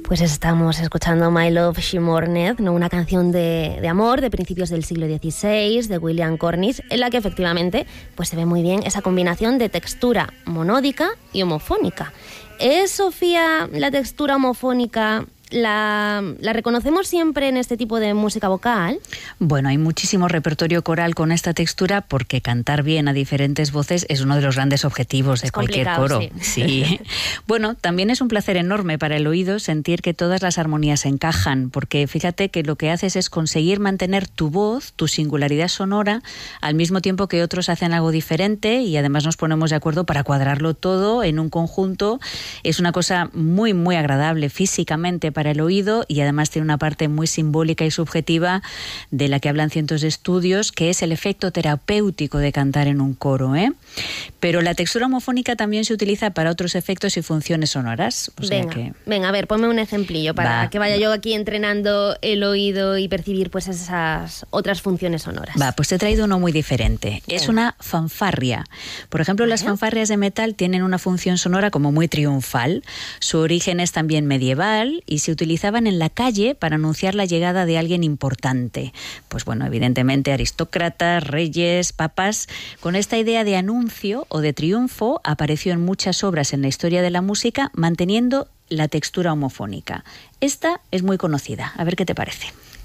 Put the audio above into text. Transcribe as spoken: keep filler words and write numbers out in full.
Pues estamos escuchando My Love, She Mourned, ¿no? Una canción de, de amor de principios del siglo dieciséis, de William Cornish, en la que efectivamente pues se ve muy bien esa combinación de textura monódica y homofónica. ¿Es, Sofía, la textura homofónica... La, ¿La reconocemos siempre en este tipo de música vocal? Bueno, hay muchísimo repertorio coral con esta textura porque cantar bien a diferentes voces es uno de los grandes objetivos de es cualquier coro. Sí. Sí. Bueno, también es un placer enorme para el oído sentir que todas las armonías encajan, porque fíjate que lo que haces es conseguir mantener tu voz, tu singularidad sonora, al mismo tiempo que otros hacen algo diferente y además nos ponemos de acuerdo para cuadrarlo todo en un conjunto. Es una cosa muy, muy agradable físicamente para el oído y además tiene una parte muy simbólica y subjetiva de la que hablan cientos de estudios, que es el efecto terapéutico de cantar en un coro, ¿eh? Pero la textura homofónica también se utiliza para otros efectos y funciones sonoras. O sea venga, que... venga, a ver, ponme un ejemplillo para Va. que vaya yo aquí entrenando el oído y percibir pues esas otras funciones sonoras. Va, pues te he traído uno muy diferente. Venga. Es una fanfarria. Por ejemplo, ¿Vale? Las fanfarrias de metal tienen una función sonora como muy triunfal. Su origen es también medieval y se utilizaban en la calle para anunciar la llegada de alguien importante. Pues bueno, evidentemente aristócratas, reyes, papas. Con esta idea de anuncio o de triunfo apareció en muchas obras en la historia de la música, manteniendo la textura homofónica. Esta es muy conocida. A ver qué te parece.